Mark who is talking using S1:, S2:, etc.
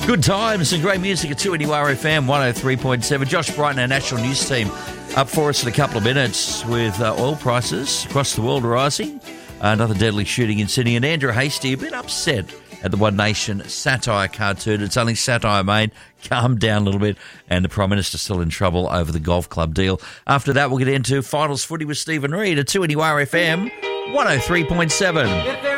S1: Good times and great music at 2NURFM 103.7. Josh Brighton, our national news team, up for us in a couple of minutes with oil prices across the world rising. Another deadly shooting in Sydney. And Andrew Hastie, a bit upset at the One Nation satire cartoon. It's only satire, mate. Calm down a little bit. And the Prime Minister's still in trouble over the golf club deal. After that, we'll get into finals footy with Stephen Reid at 2NURFM 103.7.